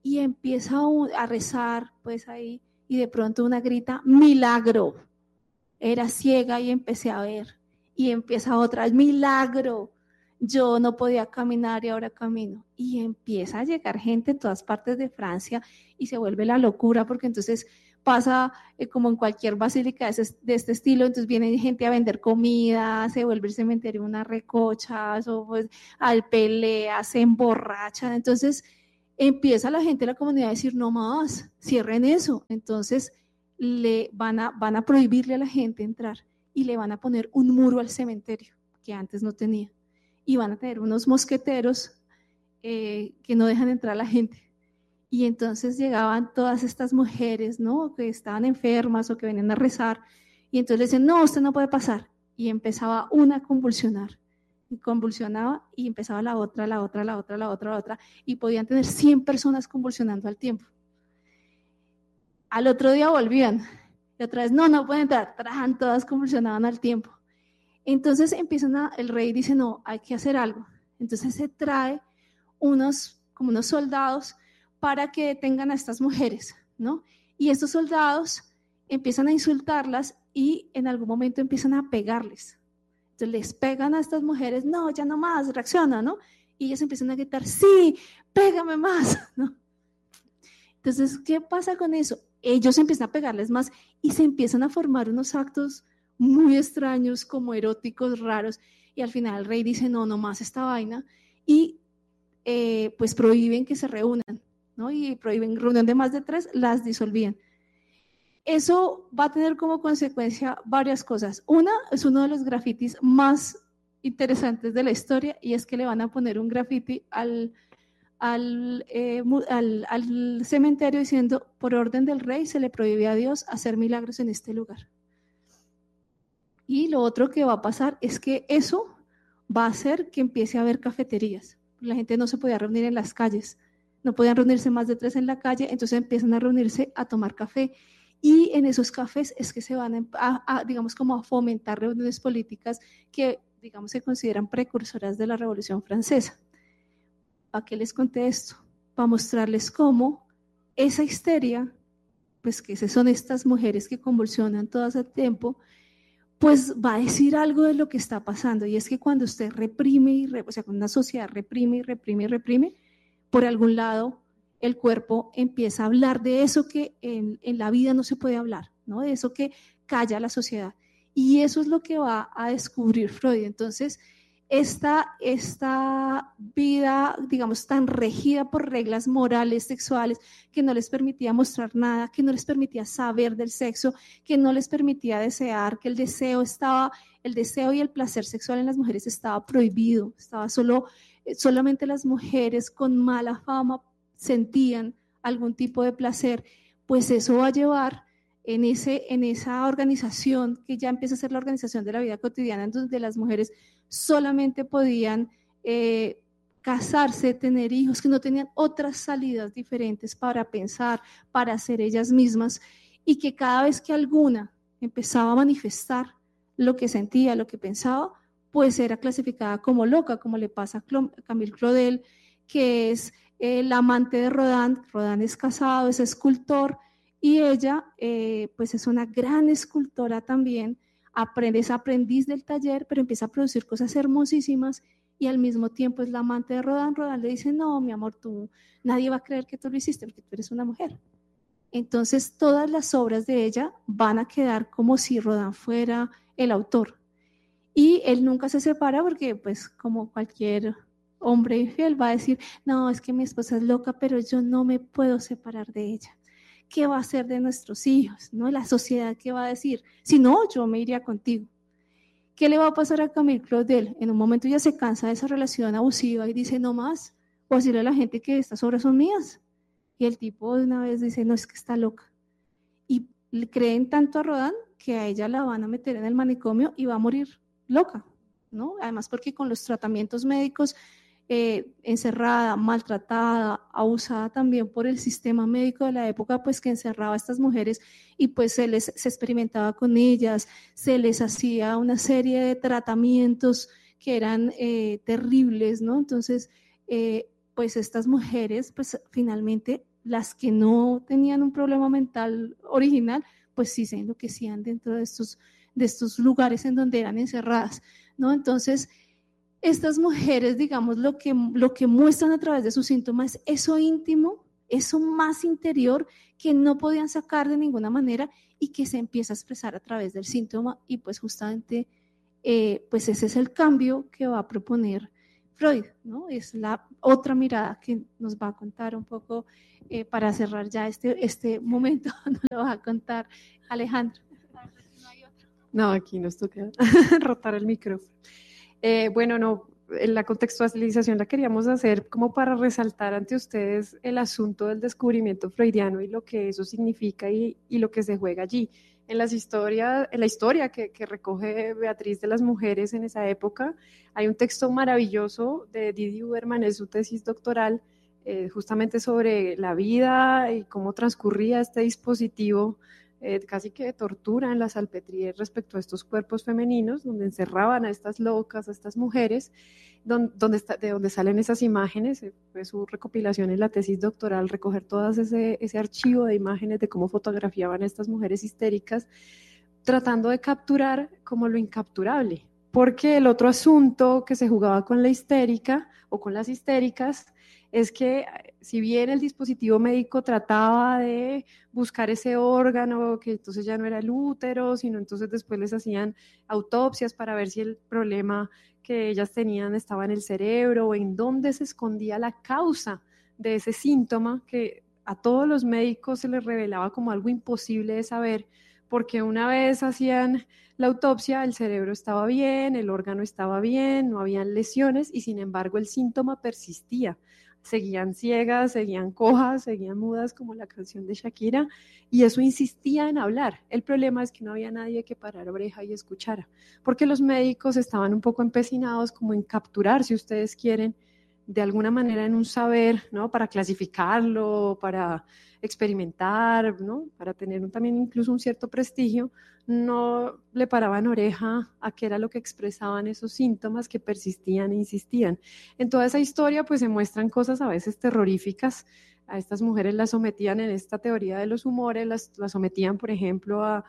y empieza a rezar, pues ahí, y de pronto una grita, milagro. Era ciega y empecé a ver, y empieza otra, milagro. Yo no podía caminar y ahora camino. Y empieza a llegar gente en todas partes de Francia y se vuelve la locura, porque entonces pasa como en cualquier basílica de este estilo, entonces viene gente a vender comida, se vuelve el cementerio una recocha, o pues, al pelea, se emborrachan, entonces empieza la gente de la comunidad a decir, no más, cierren eso. Entonces van a prohibirle a la gente entrar y le van a poner un muro al cementerio que antes no tenía, y van a tener unos mosqueteros que no dejan entrar a la gente. Y entonces llegaban todas estas mujeres, ¿no?, que estaban enfermas o que venían a rezar, y entonces le decían, no, usted no puede pasar, y empezaba una a convulsionar, y convulsionaba, y empezaba la otra, y podían tener 100 personas convulsionando al tiempo. Al otro día volvían, y otra vez, no pueden entrar, todas convulsionaban al tiempo. Entonces el rey dice, no, hay que hacer algo. Entonces se trae como unos soldados para que detengan a estas mujeres, ¿no? Y estos soldados empiezan a insultarlas y en algún momento empiezan a pegarles. Entonces les pegan a estas mujeres, no, ya no más, reacciona, ¿no? Y ellas empiezan a gritar, sí, pégame más, ¿no? Entonces, ¿qué pasa con eso? Ellos empiezan a pegarles más y se empiezan a formar unos actos muy extraños, como eróticos, raros, y al final el rey dice, no más esta vaina, y pues prohíben que se reúnan, ¿no? Y prohíben reunión de más de 3, las disolvían. Eso va a tener como consecuencia varias cosas. Una, es uno de los grafitis más interesantes de la historia, y es que le van a poner un grafiti al cementerio diciendo, por orden del rey se le prohíbe a Dios hacer milagros en este lugar. Y lo otro que va a pasar es que eso va a hacer que empiece a haber cafeterías. La gente no se podía reunir en las calles, no podían reunirse más de 3 en la calle, entonces empiezan a reunirse a tomar café, y en esos cafés es que se van digamos, como a fomentar reuniones políticas que, digamos, se consideran precursoras de la Revolución Francesa. ¿Para qué les conté esto? Para mostrarles cómo esa histeria, pues que son estas mujeres que convulsionan todas el tiempo, pues va a decir algo de lo que está pasando, y es que cuando usted reprime, o sea, cuando una sociedad reprime, por algún lado el cuerpo empieza a hablar de eso que en la vida no se puede hablar, ¿no? De eso que calla la sociedad, y eso es lo que va a descubrir Freud. Entonces, esta vida, digamos, tan regida por reglas morales, sexuales, que no les permitía mostrar nada, que no les permitía saber del sexo, que no les permitía desear, que el deseo y el placer sexual en las mujeres estaba prohibido, estaba solamente las mujeres con mala fama sentían algún tipo de placer. Pues eso va a llevar en esa organización que ya empieza a ser la organización de la vida cotidiana, en donde las mujeres solamente podían casarse, tener hijos, que no tenían otras salidas diferentes para pensar, para ser ellas mismas, y que cada vez que alguna empezaba a manifestar lo que sentía, lo que pensaba, pues era clasificada como loca, como le pasa a Camille Claudel, que es la amante de Rodin. Rodin es casado, es escultor, y ella pues es una gran escultora también, es aprendiz del taller, pero empieza a producir cosas hermosísimas, y al mismo tiempo es la amante de Rodin. Rodin le dice, no, mi amor, nadie va a creer que tú lo hiciste porque tú eres una mujer. Entonces todas las obras de ella van a quedar como si Rodin fuera el autor, y él nunca se separa porque, pues, como cualquier hombre infiel, va a decir, no, es que mi esposa es loca, pero yo no me puedo separar de ella. ¿Qué va a hacer de nuestros hijos? ¿No? La sociedad, ¿qué va a decir? Si no, yo me iría contigo. ¿Qué le va a pasar a Camille Claudel? En un momento ya se cansa de esa relación abusiva y dice, no más, o decirle a la gente que estas obras son mías. Y el tipo de una vez dice, no, es que está loca. Y le creen tanto a Rodin que a ella la van a meter en el manicomio y va a morir loca, ¿no? Además, porque con los tratamientos médicos, encerrada, maltratada, abusada también por el sistema médico de la época, pues que encerraba a estas mujeres, y pues se experimentaba con ellas, se les hacía una serie de tratamientos que eran terribles, ¿no? Entonces, pues estas mujeres, pues finalmente las que no tenían un problema mental original, pues sí se enloquecían dentro de estos lugares en donde eran encerradas, ¿no? Entonces, estas mujeres, digamos, lo que muestran a través de sus síntomas es eso íntimo, eso más interior que no podían sacar de ninguna manera y que se empieza a expresar a través del síntoma, y pues justamente pues ese es el cambio que va a proponer Freud, ¿no? Es la otra mirada que nos va a contar un poco para cerrar ya este momento, nos lo va a contar Alejandro. No, aquí nos toca rotar el micrófono. Bueno, no, la contextualización la queríamos hacer como para resaltar ante ustedes el asunto del descubrimiento freudiano y lo que eso significa y lo que se juega allí. En la historia que recoge Beatriz de las mujeres en esa época, hay un texto maravilloso de Didi Huberman en su tesis doctoral, justamente sobre la vida y cómo transcurría este dispositivo casi que de tortura en la Salpêtrière respecto a estos cuerpos femeninos, donde encerraban a estas locas, a estas mujeres, de donde salen esas imágenes. Fue su recopilación en la tesis doctoral, recoger todo ese archivo de imágenes de cómo fotografiaban a estas mujeres histéricas, tratando de capturar como lo incapturable. Porque el otro asunto que se jugaba con la histérica o con las histéricas es que si bien el dispositivo médico trataba de buscar ese órgano, que entonces ya no era el útero, sino entonces después les hacían autopsias para ver si el problema que ellas tenían estaba en el cerebro o en dónde se escondía la causa de ese síntoma que a todos los médicos se les revelaba como algo imposible de saber, porque una vez hacían la autopsia, el cerebro estaba bien, el órgano estaba bien, no habían lesiones y sin embargo el síntoma persistía. Seguían ciegas, seguían cojas, seguían mudas como la canción de Shakira y eso insistía en hablar. El problema es que no había nadie que parara oreja y escuchara, porque los médicos estaban un poco empecinados como en capturar, si ustedes quieren, de alguna manera en un saber, ¿no? Para clasificarlo, para experimentar, ¿no? Para tener también incluso un cierto prestigio, no le paraban oreja a qué era lo que expresaban esos síntomas que persistían e insistían. En toda esa historia pues se muestran cosas a veces terroríficas. A estas mujeres las sometían en esta teoría de los humores, las sometían por ejemplo a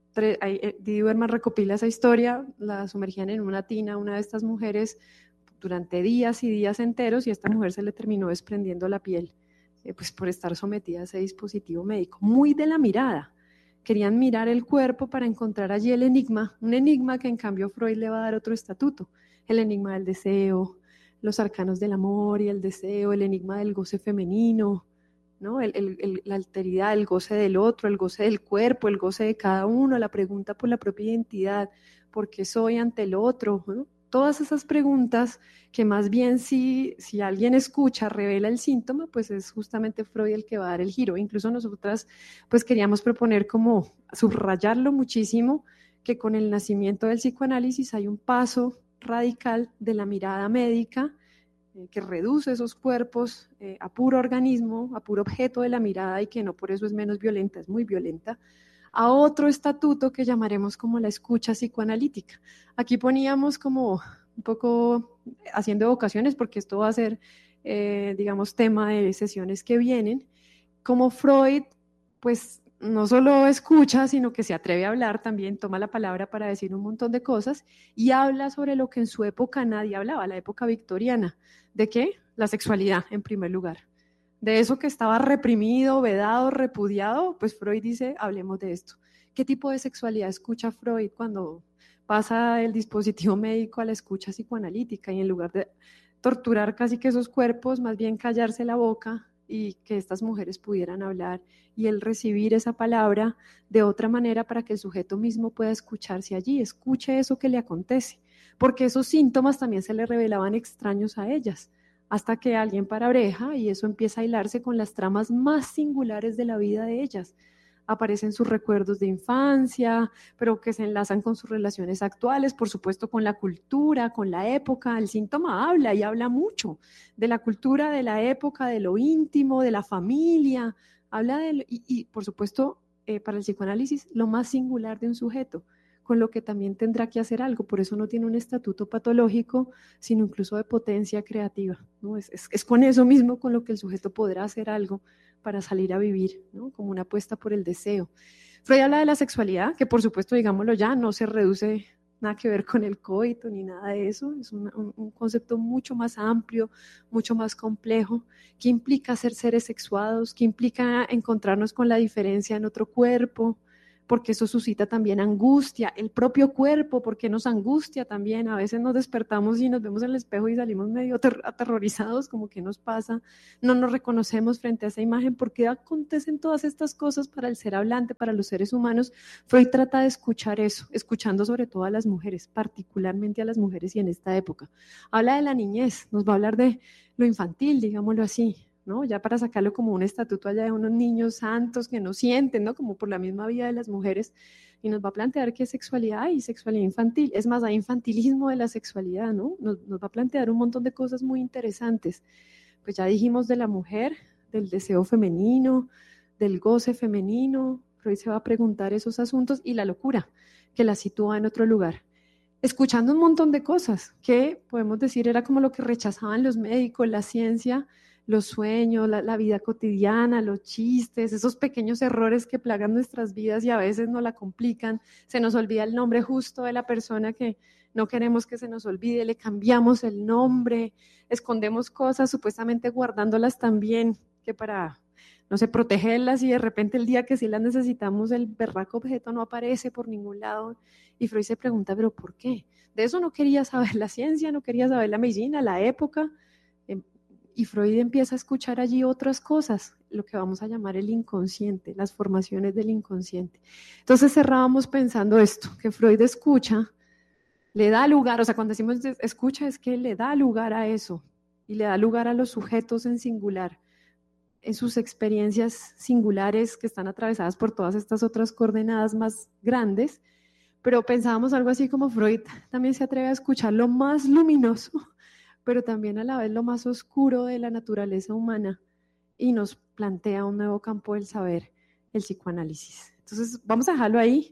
Didi Huberman recopila esa historia, la sumergían en una tina, una de estas mujeres durante días y días enteros y a esta mujer se le terminó desprendiendo la piel, pues por estar sometida a ese dispositivo médico, muy de la mirada. Querían mirar el cuerpo para encontrar allí el enigma, un enigma que en cambio Freud le va a dar otro estatuto, el enigma del deseo, los arcanos del amor y el deseo, el enigma del goce femenino, ¿no? La alteridad, el goce del otro, el goce del cuerpo, el goce de cada uno, la pregunta por la propia identidad, ¿por qué soy ante el otro? ¿No? Todas esas preguntas que más bien si alguien escucha, revela el síntoma, pues es justamente Freud el que va a dar el giro. Incluso nosotras pues queríamos proponer como subrayarlo muchísimo, que con el nacimiento del psicoanálisis hay un paso radical de la mirada médica que reduce esos cuerpos a puro organismo, a puro objeto de la mirada y que no por eso es menos violenta, es muy violenta, a otro estatuto que llamaremos como la escucha psicoanalítica. Aquí poníamos como un poco haciendo evocaciones porque esto va a ser, digamos, tema de sesiones que vienen, como Freud, pues no solo escucha, sino que se atreve a hablar también, toma la palabra para decir un montón de cosas y habla sobre lo que en su época nadie hablaba, la época victoriana. ¿De qué? La sexualidad, en primer lugar. De eso que estaba reprimido, vedado, repudiado, pues Freud dice, hablemos de esto. ¿Qué tipo de sexualidad escucha Freud cuando pasa el dispositivo médico a la escucha psicoanalítica y en lugar de torturar casi que esos cuerpos, más bien callarse la boca y que estas mujeres pudieran hablar y él recibir esa palabra de otra manera para que el sujeto mismo pueda escucharse allí, escuche eso que le acontece, porque esos síntomas también se le revelaban extraños a ellas, hasta que alguien para oreja y eso empieza a hilarse con las tramas más singulares de la vida de ellas. Aparecen sus recuerdos de infancia, pero que se enlazan con sus relaciones actuales, por supuesto con la cultura, con la época. El síntoma habla y habla mucho de la cultura, de la época, de lo íntimo, de la familia, habla y por supuesto para el psicoanálisis lo más singular de un sujeto, con lo que también tendrá que hacer algo, por eso no tiene un estatuto patológico, sino incluso de potencia creativa, ¿no? Es con eso mismo con lo que el sujeto podrá hacer algo para salir a vivir, ¿no? Como una apuesta por el deseo. Freud habla de la sexualidad, que por supuesto, digámoslo ya, no se reduce nada que ver con el coito ni nada de eso, es un concepto mucho más amplio, mucho más complejo, que implica ser seres sexuados, que implica encontrarnos con la diferencia en otro cuerpo, porque eso suscita también angustia, el propio cuerpo, porque nos angustia también, a veces nos despertamos y nos vemos en el espejo y salimos medio aterrorizados, como que nos pasa, no nos reconocemos frente a esa imagen, ¿por qué acontecen todas estas cosas para el ser hablante, para los seres humanos? Freud trata de escuchar eso, escuchando sobre todo a las mujeres, particularmente a las mujeres y en esta época. Habla de la niñez, nos va a hablar de lo infantil, digámoslo así, ¿no? Ya para sacarlo como un estatuto allá de unos niños santos que no sienten, ¿no? Como por la misma vida de las mujeres, y nos va a plantear qué es sexualidad y sexualidad infantil. Es más, hay infantilismo de la sexualidad, ¿no? Nos va a plantear un montón de cosas muy interesantes. Pues ya dijimos de la mujer, del deseo femenino, del goce femenino. Freud se va a preguntar esos asuntos y la locura, que la sitúa en otro lugar. Escuchando un montón de cosas que podemos decir era como lo que rechazaban los médicos, la ciencia, los sueños, la vida cotidiana, los chistes, esos pequeños errores que plagan nuestras vidas y a veces nos la complican. Se nos olvida el nombre justo de la persona que no queremos que se nos olvide, le cambiamos el nombre, escondemos cosas supuestamente guardándolas también, que para, no sé, protegerlas, y de repente el día que sí las necesitamos el berraco objeto no aparece por ningún lado. Y Freud se pregunta, ¿pero por qué? De eso no quería saber la ciencia, no quería saber la medicina, la época. Y Freud empieza a escuchar allí otras cosas, lo que vamos a llamar el inconsciente, las formaciones del inconsciente. Entonces cerrábamos pensando esto, que Freud escucha, le da lugar, o sea, cuando decimos escucha es que le da lugar a eso, y le da lugar a los sujetos en singular, en sus experiencias singulares que están atravesadas por todas estas otras coordenadas más grandes, pero pensábamos algo así como Freud también se atreve a escuchar lo más luminoso, pero también a la vez lo más oscuro de la naturaleza humana, y nos plantea un nuevo campo del saber, el psicoanálisis. Entonces vamos a dejarlo ahí,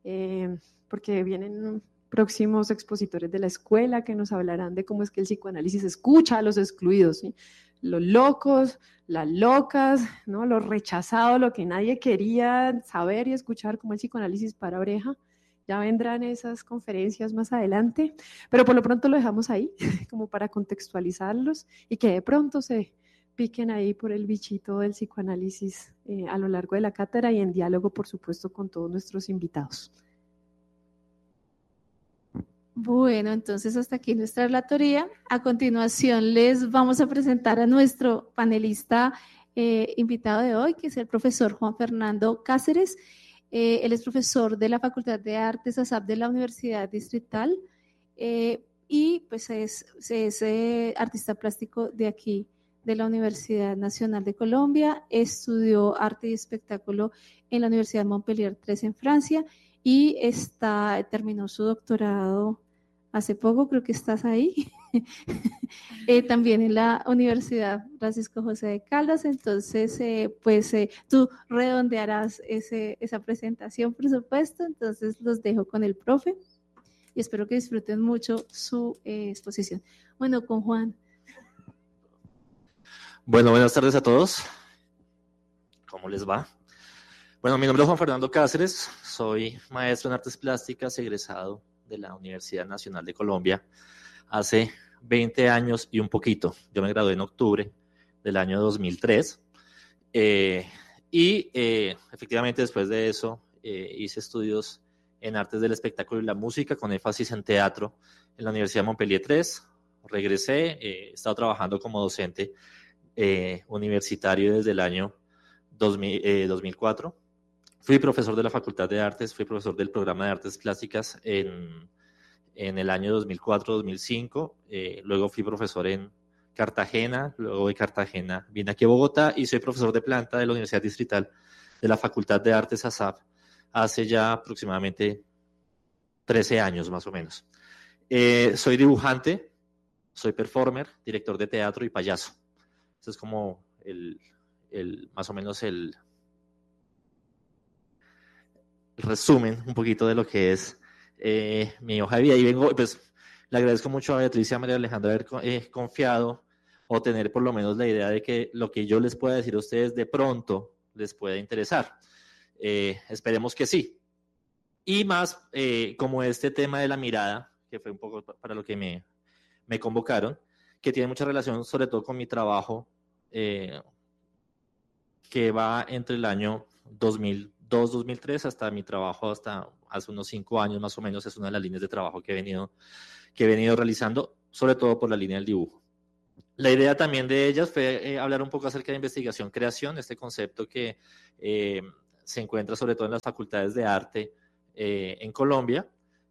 porque vienen próximos expositores de la escuela que nos hablarán de cómo es que el psicoanálisis escucha a los excluidos, ¿sí? Los locos, las locas, ¿no? Los rechazados, lo que nadie quería saber y escuchar, como el psicoanálisis para oreja. Ya vendrán esas conferencias más adelante, pero por lo pronto lo dejamos ahí, como para contextualizarlos y que de pronto se piquen ahí por el bichito del psicoanálisis a lo largo de la cátedra y en diálogo, por supuesto, con todos nuestros invitados. Bueno, entonces hasta aquí nuestra relatoría. A continuación les vamos a presentar a nuestro panelista invitado de hoy, que es el profesor Juan Fernando Cáceres. Él es profesor de la Facultad de Artes ASAP de la Universidad Distrital y pues es artista plástico de aquí, de la Universidad Nacional de Colombia. Estudió arte y espectáculo en la Universidad Montpellier 3 en Francia y terminó su doctorado hace poco, creo que estás ahí, también en la Universidad Francisco José de Caldas. Entonces, tú redondearás esa presentación, por supuesto. Entonces, los dejo con el profe y espero que disfruten mucho su exposición. Bueno, con Juan. Bueno, buenas tardes a todos. ¿Cómo les va? Bueno, mi nombre es Juan Fernando Cáceres, soy maestro en artes plásticas, egresado de la Universidad Nacional de Colombia hace 20 años y un poquito. Yo me gradué en octubre del año 2003 efectivamente después de eso hice estudios en artes del espectáculo y la música con énfasis en teatro en la Universidad Montpellier 3. Regresé, he estado trabajando como docente universitario desde el año 2004. Fui profesor de la Facultad de Artes, fui profesor del programa de Artes Plásticas en el año 2004-2005. Luego fui profesor en Cartagena, luego de Cartagena vine aquí a Bogotá y soy profesor de planta de la Universidad Distrital de la Facultad de Artes ASAP hace ya aproximadamente 13 años más o menos. Soy dibujante, soy performer, director de teatro y payaso. Eso es como más o menos el resumen un poquito de lo que es mi hoja de vida. Y vengo, pues, le agradezco mucho a Beatriz y a María Alejandra haber confiado o tener por lo menos la idea de que lo que yo les pueda decir a ustedes de pronto les pueda interesar. Esperemos que sí. Y más como este tema de la mirada, que fue un poco para lo que me convocaron, que tiene mucha relación sobre todo con mi trabajo, que va entre el año 2002-2003 hasta mi trabajo hasta hace unos 5 años más o menos. Es una de las líneas de trabajo que he venido realizando, sobre todo por la línea del dibujo. La idea también de ellas fue hablar un poco acerca de investigación-creación, este concepto que se encuentra sobre todo en las facultades de arte en Colombia,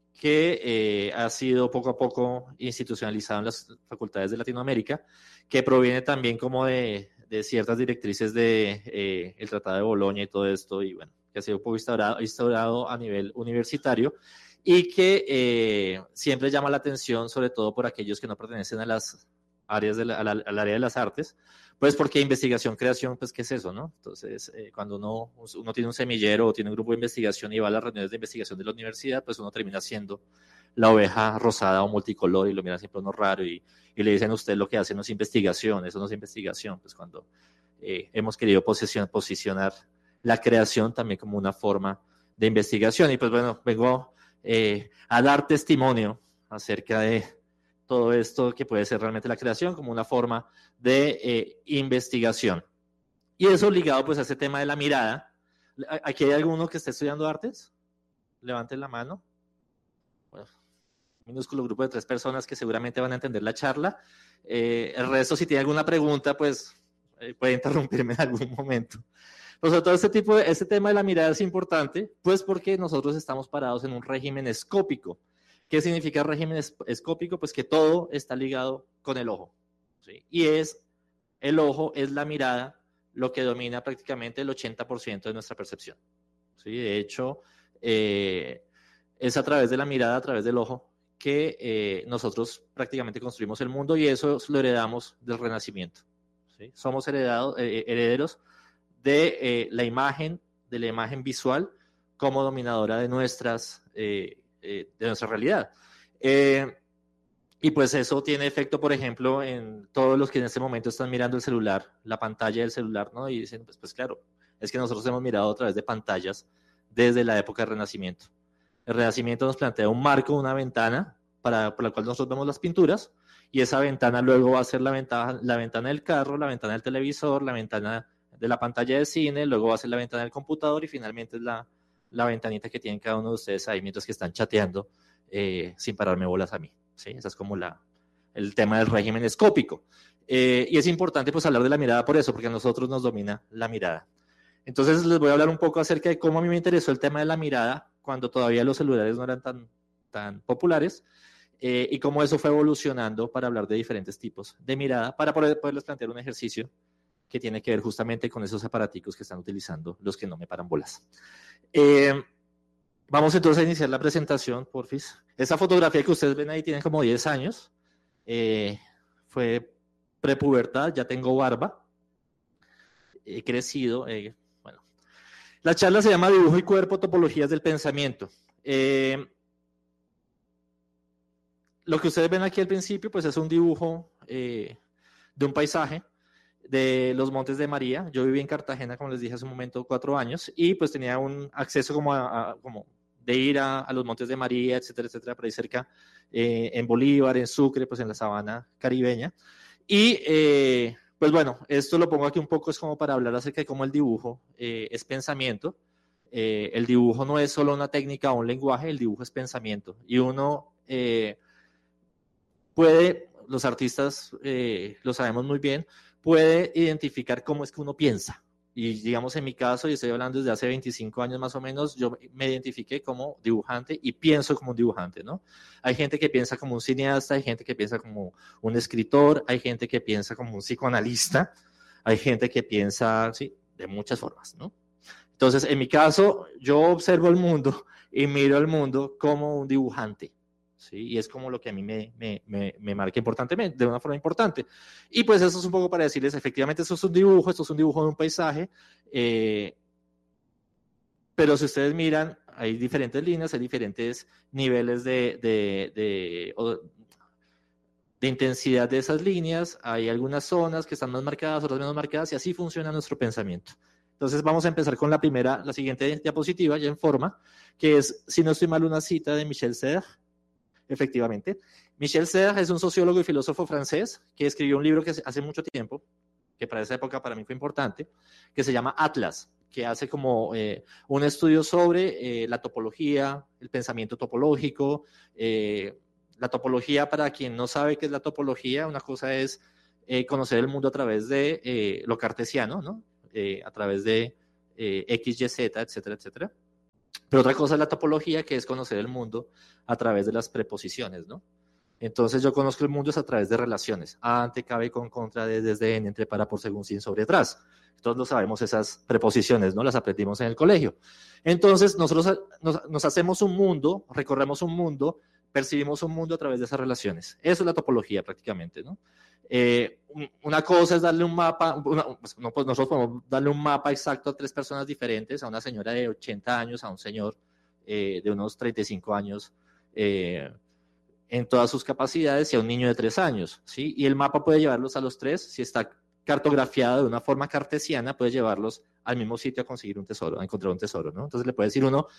que ha sido poco a poco institucionalizado en las facultades de Latinoamérica, que proviene también como de ciertas directrices de el Tratado de Bolonia y todo esto, y bueno, que ha sido un poco instaurado a nivel universitario, y que siempre llama la atención, sobre todo por aquellos que no pertenecen a las áreas al área de las artes, pues porque investigación-creación, pues ¿qué es eso, no? Entonces, cuando uno tiene un semillero o tiene un grupo de investigación y va a las reuniones de investigación de la universidad, pues uno termina siendo la oveja rosada o multicolor y lo mira siempre uno raro y le dicen a usted lo que hace no es investigación, eso no es investigación, pues cuando hemos querido posicionar la creación también como una forma de investigación. Y pues bueno, vengo a dar testimonio acerca de todo esto que puede ser realmente la creación como una forma de investigación. Y eso ligado pues a ese tema de la mirada. ¿Aquí hay alguno que esté estudiando artes? Levanten la mano. Bueno, minúsculo grupo de 3 personas que seguramente van a entender la charla. El resto, si tiene alguna pregunta, pues puede interrumpirme en algún momento. Pues sobre todo este tema de la mirada es importante, pues porque nosotros estamos parados en un régimen escópico. ¿Qué significa régimen escópico? Pues que todo está ligado con el ojo, ¿sí? Y el ojo es la mirada lo que domina prácticamente el 80% de nuestra percepción, ¿sí? De hecho, es a través de la mirada, a través del ojo, que nosotros prácticamente construimos el mundo y eso lo heredamos del Renacimiento, ¿sí? Somos herederos de la imagen visual como dominadora de nuestra realidad. Y pues eso tiene efecto, por ejemplo, en todos los que en este momento están mirando el celular, la pantalla del celular, ¿no? Y dicen, pues claro, es que nosotros hemos mirado a través de pantallas desde la época del Renacimiento. El Renacimiento nos plantea un marco, una ventana, por la cual nosotros vemos las pinturas, y esa ventana luego va a ser la ventana del carro, la ventana del televisor, la ventana de la pantalla de cine, luego va a ser la ventana del computador y finalmente es la ventanita que tienen cada uno de ustedes ahí mientras que están chateando sin pararme bolas a mí, ¿sí? Ese es como el tema del régimen escópico. Y es importante pues hablar de la mirada por eso, porque a nosotros nos domina la mirada. Entonces les voy a hablar un poco acerca de cómo a mí me interesó el tema de la mirada cuando todavía los celulares no eran tan populares y cómo eso fue evolucionando para hablar de diferentes tipos de mirada para poderles plantear un ejercicio que tiene que ver justamente con esos aparaticos que están utilizando los que no me paran bolas. Vamos entonces a iniciar la presentación, porfis. Esa fotografía que ustedes ven ahí tiene como 10 años. Fue prepubertad, ya tengo barba. He crecido. Bueno. La charla se llama Dibujo y Cuerpo, Topologías del Pensamiento. Lo que ustedes ven aquí al principio pues es un dibujo de un paisaje de los Montes de María. Yo viví en Cartagena, como les dije hace un momento, 4 años, y pues tenía un acceso como de ir a los Montes de María, etcétera, etcétera, por ahí cerca, en Bolívar, en Sucre, pues en la sabana caribeña. Y pues bueno, esto lo pongo aquí un poco, es como para hablar acerca de cómo el dibujo es pensamiento. El dibujo no es solo una técnica o un lenguaje, el dibujo es pensamiento. Y uno los artistas lo sabemos muy bien, puede identificar cómo es que uno piensa. Y digamos en mi caso, y estoy hablando desde hace 25 años más o menos, yo me identifiqué como dibujante y pienso como un dibujante, ¿no? Hay gente que piensa como un cineasta, hay gente que piensa como un escritor, hay gente que piensa como un psicoanalista, hay gente que piensa, sí, de muchas formas, ¿no? Entonces, en mi caso, yo observo el mundo y miro el mundo como un dibujante. ¿Sí? Y es como lo que a mí me marca importantemente, de una forma importante. Y pues eso es un poco para decirles, efectivamente, esto es un dibujo de un paisaje, pero si ustedes miran, hay diferentes líneas, hay diferentes niveles de intensidad de esas líneas, hay algunas zonas que están más marcadas, otras menos marcadas, y así funciona nuestro pensamiento. Entonces vamos a empezar con la siguiente diapositiva, ya en forma, que es, si no estoy mal, una cita de Michel Serres, efectivamente. Michel Serres es un sociólogo y filósofo francés que escribió un libro que hace mucho tiempo, que para esa época para mí fue importante, que se llama Atlas, que hace como un estudio sobre la topología, el pensamiento topológico. La topología, para quien no sabe qué es la topología, una cosa es conocer el mundo a través de lo cartesiano, ¿no? A través de X, Y, Z, etcétera, etcétera. Pero otra cosa es la topología, que es conocer el mundo a través de las preposiciones, ¿no? Entonces yo conozco el mundo es a través de relaciones. Ante, cabe, con, contra, desde, en, entre, para, por, según, sin, sobre, tras. Todos lo sabemos, esas preposiciones, ¿no? Las aprendimos en el colegio. Entonces nosotros nos hacemos un mundo, recorremos un mundo, percibimos un mundo a través de esas relaciones. Eso es la topología prácticamente, ¿no? Una cosa es darle un mapa, nosotros podemos darle un mapa exacto a 3 personas diferentes, a una señora de 80 años, a un señor de unos 35 años, en todas sus capacidades, y a un niño de 3 años, ¿sí? Y el mapa puede llevarlos a los 3, si está cartografiado de una forma cartesiana, puede llevarlos al mismo sitio a conseguir un tesoro, a encontrar un tesoro, ¿no? Entonces le puede decir uno,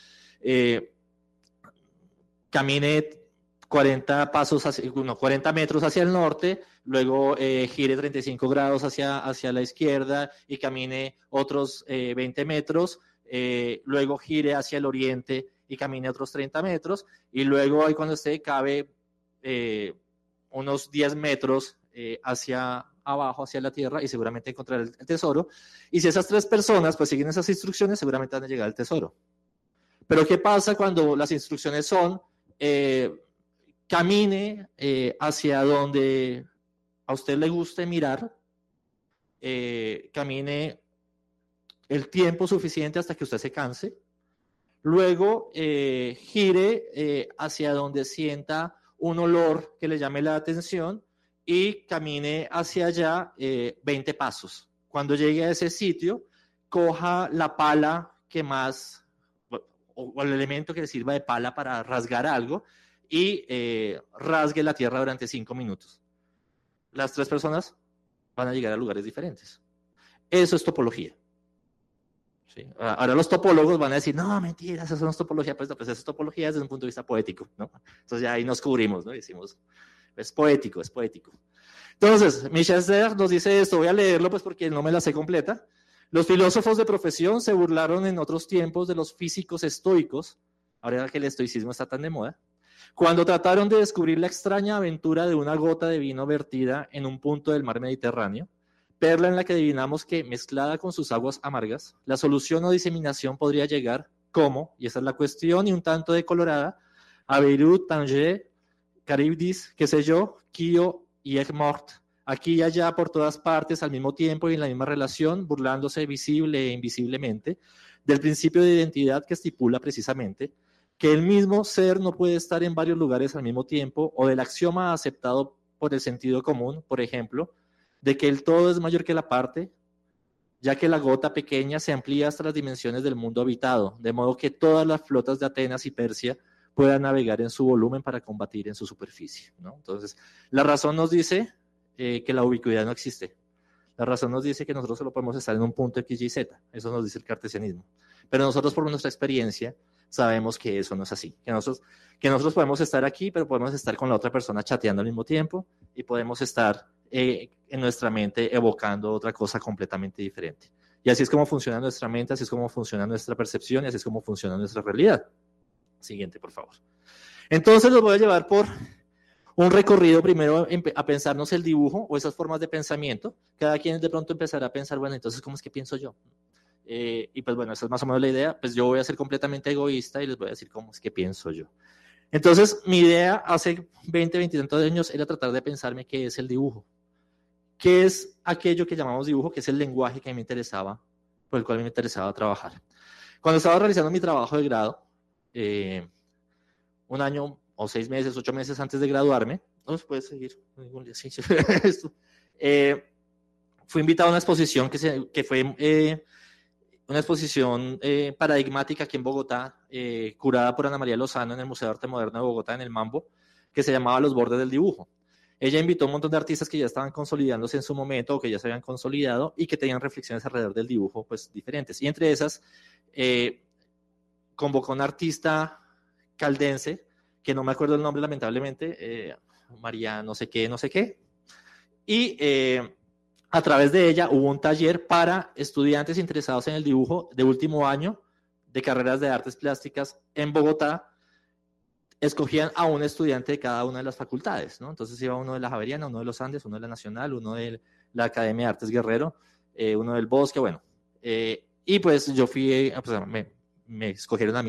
camine 40 metros hacia el norte, luego gire 35 grados hacia la izquierda y camine otros 20 metros, luego gire hacia el oriente y camine otros 30 metros, y luego ahí cuando esté cabe unos 10 metros hacia abajo, hacia la tierra, y seguramente encontrará el tesoro. Y si esas 3 personas pues siguen esas instrucciones, seguramente van a llegar al tesoro. Pero ¿qué pasa cuando las instrucciones son camine hacia donde a usted le guste mirar, camine el tiempo suficiente hasta que usted se canse, luego gire hacia donde sienta un olor que le llame la atención y camine hacia allá 20 pasos. Cuando llegue a ese sitio, coja la pala que más, o el elemento que le sirva de pala para rasgar algo, y rasgue la tierra durante 5 minutos. Las 3 personas van a llegar a lugares diferentes. Eso es topología. ¿Sí? Ahora los topólogos van a decir, no, mentiras, eso no es topología, pues eso es topología desde un punto de vista poético, ¿no? Entonces ya ahí nos cubrimos, ¿no? Y decimos, es poético, es poético. Entonces, Michel Serres nos dice esto, voy a leerlo pues porque no me la sé completa. Los filósofos de profesión se burlaron en otros tiempos de los físicos estoicos, ahora que el estoicismo está tan de moda, cuando trataron de descubrir la extraña aventura de una gota de vino vertida en un punto del mar Mediterráneo, perla en la que adivinamos que, mezclada con sus aguas amargas, la solución o diseminación podría llegar, como, y esa es la cuestión, y un tanto decolorada, a Beirut, Tanger, Charybdis, qué sé yo, Quio y Aigues-Mortes, aquí y allá por todas partes al mismo tiempo y en la misma relación, burlándose visible e invisiblemente del principio de identidad que estipula precisamente que el mismo ser no puede estar en varios lugares al mismo tiempo, o del axioma aceptado por el sentido común, por ejemplo, de que el todo es mayor que la parte, ya que la gota pequeña se amplía hasta las dimensiones del mundo habitado, de modo que todas las flotas de Atenas y Persia puedan navegar en su volumen para combatir en su superficie, ¿no? Entonces, la razón nos dice que la ubicuidad no existe. La razón nos dice que nosotros solo podemos estar en un punto X, Y, Z. Eso nos dice el cartesianismo. Pero nosotros, por nuestra experiencia, sabemos que eso no es así. Que nosotros podemos estar aquí, pero podemos estar con la otra persona chateando al mismo tiempo y podemos estar en nuestra mente evocando otra cosa completamente diferente. Y así es como funciona nuestra mente, así es como funciona nuestra percepción y así es como funciona nuestra realidad. Siguiente, por favor. Entonces los voy a llevar por un recorrido primero a pensarnos el dibujo o esas formas de pensamiento. Cada quien de pronto empezará a pensar, bueno, entonces, ¿cómo es que pienso yo? Y pues bueno, esa es más o menos la idea. Pues yo voy a ser completamente egoísta y les voy a decir cómo es que pienso yo. Entonces, mi idea hace 20, 20 y tantos años era tratar de pensarme qué es el dibujo. ¿Qué es aquello que llamamos dibujo? Que es el lenguaje que a mí me interesaba, por el cual me interesaba trabajar. Cuando estaba realizando mi trabajo de grado, un año o 6 meses, 8 meses antes de graduarme, no se puede seguir, fui invitado a una exposición que fue una exposición paradigmática aquí en Bogotá, curada por Ana María Lozano en el Museo de Arte Moderno de Bogotá, en el Mambo, que se llamaba Los Bordes del Dibujo. Ella invitó a un montón de artistas que ya estaban consolidándose en su momento o que ya se habían consolidado y que tenían reflexiones alrededor del dibujo pues diferentes. Y entre esas, convocó a un artista caldense, que no me acuerdo el nombre lamentablemente, María no sé qué, y a través de ella hubo un taller para estudiantes interesados en el dibujo de último año de carreras de artes plásticas en Bogotá. Escogían a un estudiante de cada una de las facultades, ¿no? Entonces iba uno de la Javeriana, uno de los Andes, uno de la Nacional, uno de la Academia de Artes Guerrero, uno del Bosque, bueno. Y pues yo fui, pues me escogieron a mí